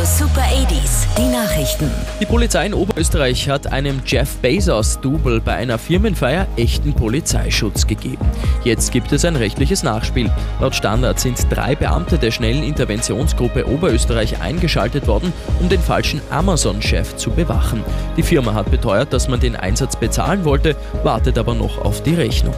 Radio Super 80s, die Nachrichten. Die Polizei in Oberösterreich hat einem Jeff Bezos-Double bei einer Firmenfeier echten Polizeischutz gegeben. Jetzt gibt es ein rechtliches Nachspiel. Laut Standard sind 3 Beamte der schnellen Interventionsgruppe Oberösterreich eingeschaltet worden, um den falschen Amazon-Chef zu bewachen. Die Firma hat beteuert, dass man den Einsatz bezahlen wollte, wartet aber noch auf die Rechnung.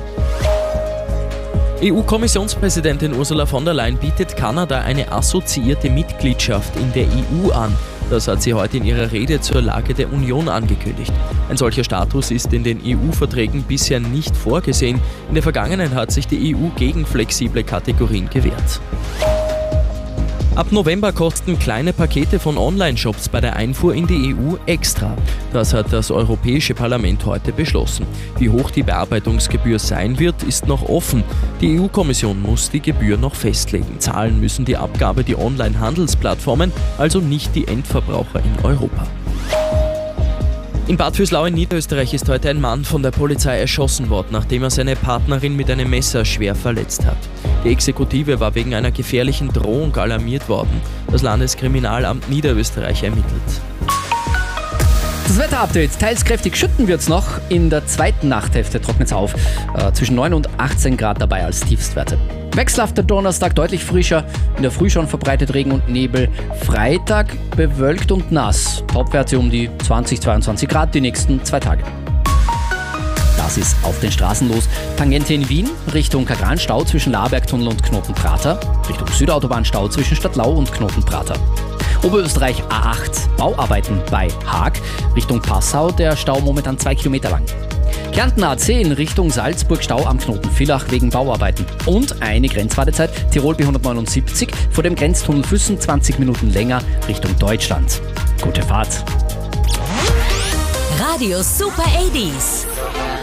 EU-Kommissionspräsidentin Ursula von der Leyen bietet Kanada eine assoziierte Mitgliedschaft in der EU an. Das hat sie heute in ihrer Rede zur Lage der Union angekündigt. Ein solcher Status ist in den EU-Verträgen bisher nicht vorgesehen. In der Vergangenheit hat sich die EU gegen flexible Kategorien gewehrt. Ab November kosten kleine Pakete von Online-Shops bei der Einfuhr in die EU extra. Das hat das Europäische Parlament heute beschlossen. Wie hoch die Bearbeitungsgebühr sein wird, ist noch offen. Die EU-Kommission muss die Gebühr noch festlegen. Zahlen müssen die Abgabe die Online-Handelsplattformen, also nicht die Endverbraucher in Europa. In Bad Vöslau in Niederösterreich ist heute ein Mann von der Polizei erschossen worden, nachdem er seine Partnerin mit einem Messer schwer verletzt hat. Die Exekutive war wegen einer gefährlichen Drohung alarmiert worden. Das Landeskriminalamt Niederösterreich ermittelt. Das Wetterupdate. Teils kräftig schütten wird es noch. In der zweiten Nachthälfte trocknet es auf. Zwischen 9 und 18 Grad dabei als Tiefstwerte. Wechselhafter Donnerstag, deutlich frischer. In der Früh schon verbreitet Regen und Nebel. Freitag bewölkt und nass. Topwerte um die 20-22 Grad die nächsten 2 Tage. Das ist auf den Straßen los. Tangente in Wien, Richtung Kagran-Stau zwischen Labergtunnel und Knotenprater. Richtung Südautobahn-Stau zwischen Stadtlau und Knotenprater. Oberösterreich A8, Bauarbeiten bei Haag. Richtung Passau, der Stau momentan 2 Kilometer lang. Kärnten A10 Richtung Salzburg, Stau am Knoten Villach wegen Bauarbeiten. Und eine Grenzwartezeit, Tirol B179, vor dem Grenztunnel Füssen 20 Minuten länger Richtung Deutschland. Gute Fahrt! Radio Super 80s.